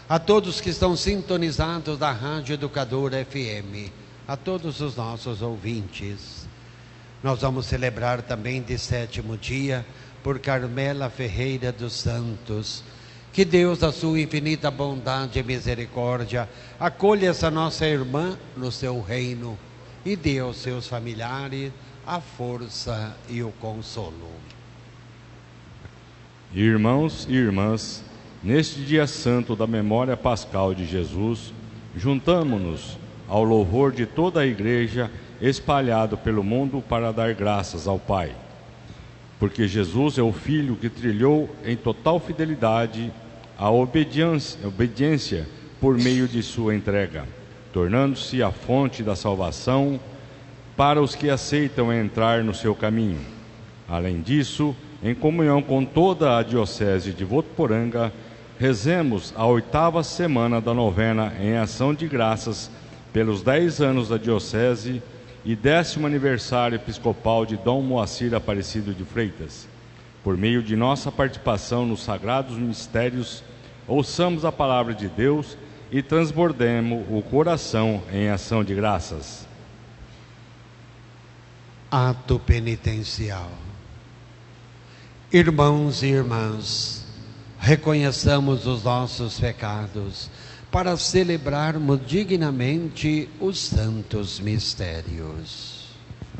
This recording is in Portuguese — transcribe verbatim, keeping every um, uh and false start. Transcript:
a todos que estão sintonizados da Rádio Educadora F M, a todos os nossos ouvintes. Nós vamos celebrar também de sétimo dia por Carmela Ferreira dos Santos. Que Deus, da sua infinita bondade e misericórdia, acolha essa nossa irmã no seu reino e dê aos seus familiares a força e o consolo. Irmãos e irmãs, neste dia santo da memória pascal de Jesus, juntamo-nos ao louvor de toda a Igreja espalhado pelo mundo para dar graças ao Pai. Porque Jesus é o Filho que trilhou em total fidelidade a obediência, obediência por meio de sua entrega, tornando-se a fonte da salvação para os que aceitam entrar no seu caminho. Além disso, em comunhão com toda a Diocese de Votuporanga, rezemos a oitava semana da novena em ação de graças pelos dez anos da Diocese e décimo aniversário episcopal de Dom Moacir Aparecido de Freitas. Por meio de nossa participação nos sagrados mistérios, ouçamos a palavra de Deus e transbordemos o coração em ação de graças. Ato penitencial. Irmãos e irmãs, reconheçamos os nossos pecados para celebrarmos dignamente os santos mistérios.